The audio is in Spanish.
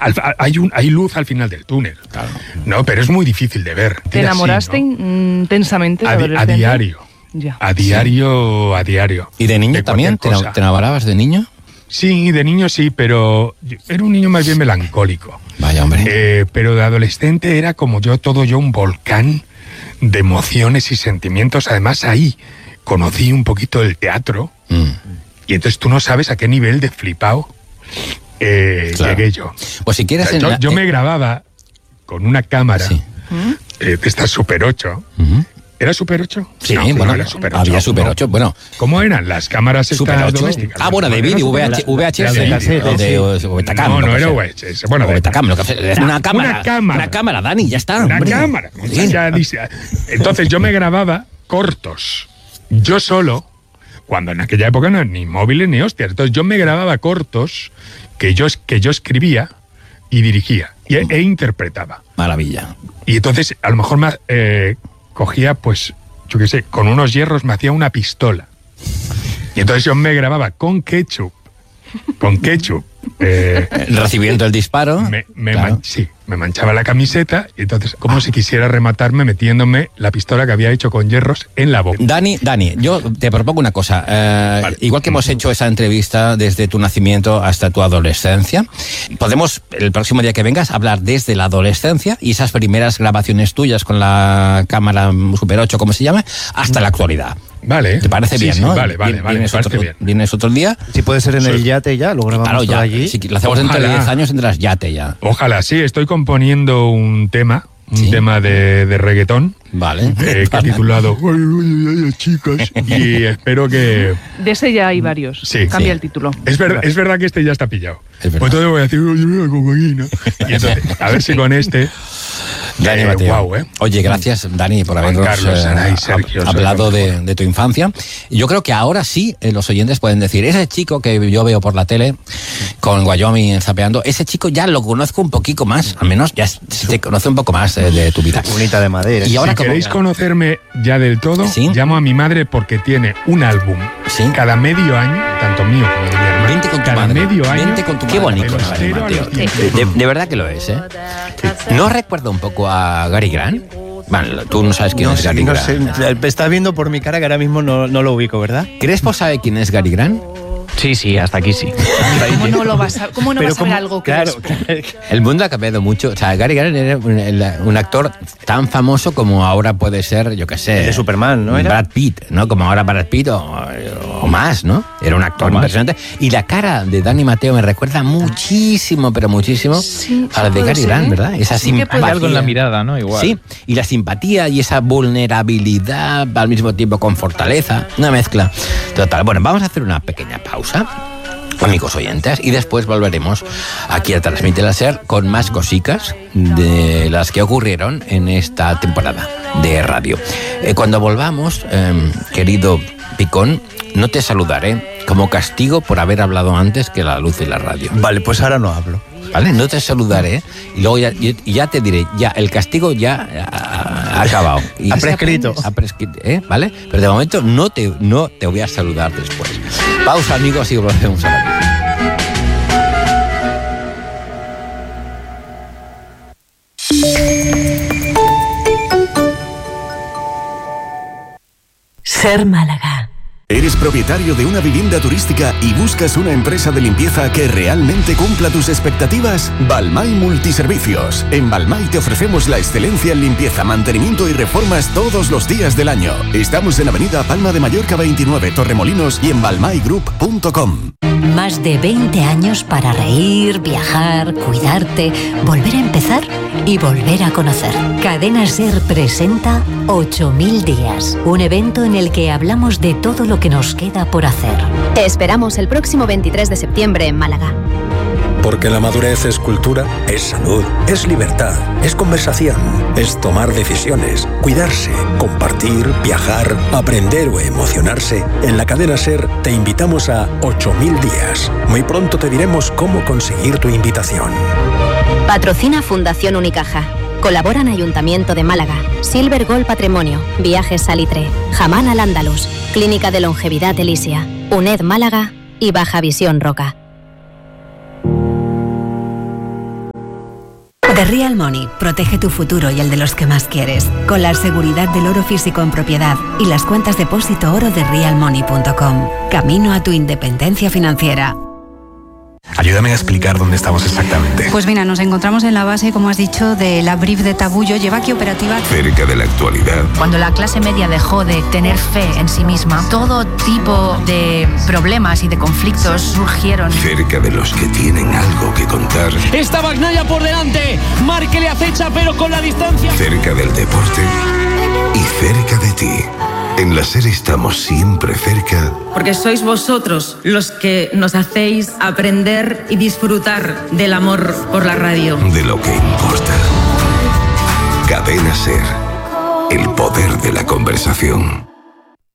hay luz al final del túnel. Claro. No, pero es muy difícil de ver. ¿Te enamoraste intensamente de a adolescente? diario. Ya. A diario. ¿Y de niño también? ¿Te enamorabas de niño? Sí, de niño sí, pero era un niño más bien melancólico. Vaya, hombre. Pero de adolescente era como todo yo, un volcán de emociones y sentimientos. Además, ahí conocí un poquito el teatro. Y entonces tú no sabes a qué nivel de flipado llegué yo. Pues si quieres... O sea, yo me grababa con una cámara de esta Super 8. ¿Era Super 8? Sí, no, bueno, era Super 8, había Super 8, bueno. ¿Cómo eran las cámaras estas domésticas? Ah, bueno, de vídeo, VHS o Betacam. No era VHS. Bueno, de Betacam, una cámara, Dani, ya está. Una cámara. Entonces yo me grababa cortos, yo solo, cuando en aquella época no eran ni móviles ni hostias. Entonces yo me grababa cortos que yo escribía y dirigía e interpretaba. Maravilla. Y entonces a lo mejor más... cogía, pues, yo qué sé, con unos hierros me hacía una pistola. Y entonces yo me grababa con ketchup. Recibiendo el disparo. Me manchaba la camiseta y entonces, como si quisiera rematarme metiéndome la pistola que había hecho con hierros en la boca. Dani, yo te propongo una cosa. Vale. Igual que hemos hecho esa entrevista desde tu nacimiento hasta tu adolescencia, podemos, el próximo día que vengas, hablar desde la adolescencia y esas primeras grabaciones tuyas con la cámara Super 8, como se llama, hasta la actualidad. Vale. ¿Te parece bien, no? Vale, bien. ¿Vienes otro día? Si puede ser en el yate ya, lo grabamos todo allí. Si lo hacemos dentro de 10 años, tendrás yate ya. Ojalá, sí, estoy componiendo un tema de reggaetón. Vale. Que he titulado Chicas. Y espero que... De ese ya hay varios. Sí. Cambia el título. Es verdad que este ya está pillado. Pues entonces voy a decir, cocaína. Y entonces, a ver si con este... Dani Mateo. Oye, gracias, Dani, por habernos hablado de tu infancia. Yo creo que ahora sí los oyentes pueden decir, ese chico que yo veo por la tele con Wyoming zapeando, ese chico ya lo conozco un poquito más, al menos ya se conoce un poco más de tu vida. Bonita de madera. Y ahora, si queréis conocerme ya del todo, llamo a mi madre porque tiene un álbum cada medio año, tanto mío como de mi hermano. Vente con tu madre. Medio año. Vente con tu madre. Qué bonito es, Mateo. De verdad que lo es, ¿eh? ¿No recuerda un poco a Gary Grant? Bueno, tú no sabes quién es Gary Grant. Me estás viendo por mi cara que ahora mismo no lo ubico, ¿verdad? ¿Crespo sabe quién es Gary Grant? Sí, hasta aquí sí. ¿Cómo no lo vas a saber algo que claro, El mundo ha cambiado mucho. O sea, Gary Grant era un actor tan famoso como ahora puede ser, yo qué sé... El de Superman, ¿no era? Brad Pitt, ¿no? Como ahora Brad Pitt o más, ¿no? Era un actor impresionante. Y la cara de Dani Mateo me recuerda muchísimo, pero muchísimo a la de Gary Grant, ¿verdad? Esa simpatía. Hay algo en la mirada, ¿no? Igual. Sí, y la simpatía y esa vulnerabilidad al mismo tiempo con fortaleza. Una mezcla total. Bueno, vamos a hacer una pequeña pausa, amigos oyentes, y después volveremos aquí a Transmite la SER con más cositas de las que ocurrieron en esta temporada de radio. Cuando volvamos, querido Picón, no te saludaré como castigo por haber hablado antes que la luz y la radio. Vale, pues ahora no hablo. ¿Vale? No te saludaré y luego ya te diré, ya el castigo ya ha acabado. Ha prescrito. ¿Vale? Pero de momento no te voy a saludar después. Pausa, amigos, y volvemos a la vida. SER Málaga. ¿Eres propietario de una vivienda turística y buscas una empresa de limpieza que realmente cumpla tus expectativas? Balmay Multiservicios. En Balmay te ofrecemos la excelencia en limpieza, mantenimiento y reformas todos los días del año. Estamos en Avenida Palma de Mallorca 29, Torremolinos, y en balmaygroup.com. Más de 20 años para reír, viajar, cuidarte, volver a empezar y volver a conocer. Cadena SER presenta 8000 días, un evento en el que hablamos de todo lo que nos queda por hacer. Te esperamos el próximo 23 de septiembre en Málaga. Porque la madurez es cultura, es salud, es libertad, es conversación, es tomar decisiones, cuidarse, compartir, viajar, aprender o emocionarse. En la cadena SER te invitamos a 8000 días. Muy pronto te diremos cómo conseguir tu invitación. Patrocina Fundación Unicaja. Colaboran Ayuntamiento de Málaga, Silver Gold Patrimonio, Viajes Salitre, Jamán Al Andalus, Clínica de Longevidad Elisia, UNED Málaga y Baja Visión Roca. The Real Money protege tu futuro y el de los que más quieres, con la seguridad del oro físico en propiedad y las cuentas depósito oro de realmoney.com. Camino a tu independencia financiera. Ayúdame a explicar dónde estamos exactamente. Pues mira, nos encontramos en la base, como has dicho, de la Brief de Tabullo, Llevaqui Operativa. Cerca de la actualidad. Cuando la clase media dejó de tener fe en sí misma, todo tipo de problemas y de conflictos surgieron. Cerca de los que tienen algo que contar. Está Bagnaia por delante, Marque le acecha pero con la distancia. Cerca del deporte y cerca de ti. En la SER estamos siempre cerca. Porque sois vosotros los que nos hacéis aprender y disfrutar del amor por la radio. De lo que importa. Cadena SER. El poder de la conversación.